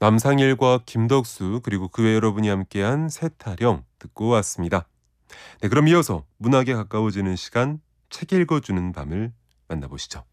남상일과 김덕수 그리고 그 외 여러분이 함께한 세타령 듣고 왔습니다. 네, 그럼 이어서 문학에 가까워지는 시간 책 읽어주는 밤을 만나보시죠.